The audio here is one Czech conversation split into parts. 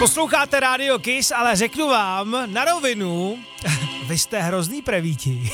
Posloucháte Radio Kiss, ale řeknu vám na rovinu, vy jste hrozný prevíti.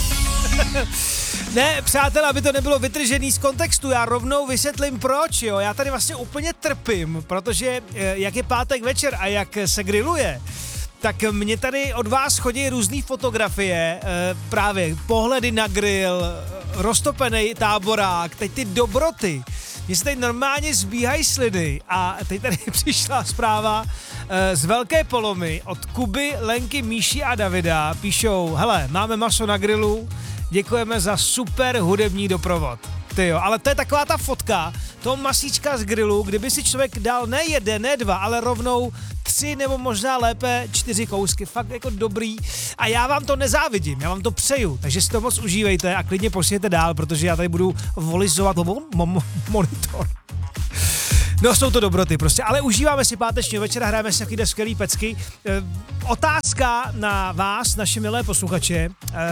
Ne, přátelé, aby to nebylo vytržený z kontextu, já rovnou vysvětlím proč, jo. Já tady vlastně úplně trpím, protože jak je pátek večer a jak se grilluje, tak mě tady od vás chodí různý fotografie, právě pohledy na grill, roztopený táborák, teď ty dobroty. Mně se tady normálně zbíhají sliny a teď tady přišla zpráva z Velké Polomy od Kuby, Lenky, Míši a Davida. Píšou, hele, máme maso na grilu, děkujeme za super hudební doprovod. Tyjo, ale to je taková ta fotka toho masíčka z grilu, kdyby si člověk dal ne jeden, ne dva, ale rovnou 3 nebo možná lépe 4 kousky, fakt jako dobrý. A já vám to nezávidím, já vám to přeju, takže si to moc užívejte a klidně posílejte dál, protože já tady budu volizovat monitor. No, jsou to dobroty prostě, ale užíváme si pátečního večera, hrajeme si takové skvělý pecky. Otázka na vás, naše milé posluchače.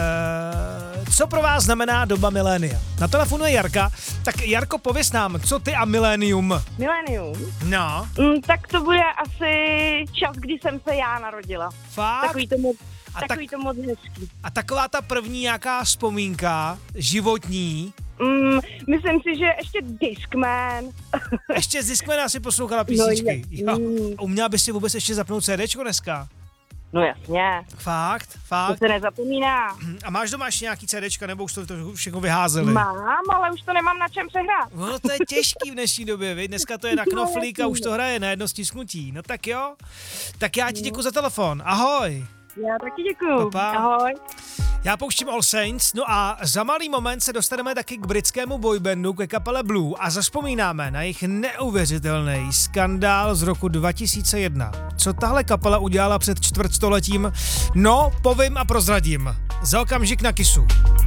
Co pro vás znamená doba milénia? Na telefonu je Jarka, tak Jarko, pověz nám, co ty a milénium? Milénium? No. Tak to bude asi čas, kdy jsem se já narodila. Fakt? Takový to moc hezký. A taková ta první nějaká vzpomínka životní? Myslím si, že ještě Discman. Ještě z Discmana si poslouchala písničky. No, Uměla bys si vůbec ještě zapnout CDčko dneska? No jasně. Fakt? To se nezapomíná. A máš doma ještě nějaký CDčka, nebo už to všechno vyházeli? Mám, ale už to nemám na čem přehrát. No to je těžký v dnešní době, viď? Dneska to je na knoflík a už to hraje na jedno stisknutí. No tak jo. Tak já ti děkuji za telefon. Ahoj. Já taky děkuju. Papa. Ahoj. Já pouštím All Saints, no a za malý moment se dostaneme taky k britskému boybandu, ke kapele Blue a zavzpomínáme na jejich neuvěřitelný skandál z roku 2001. Co tahle kapela udělala před čtvrtstoletím? No, povím a prozradím. Za okamžik na Kissu.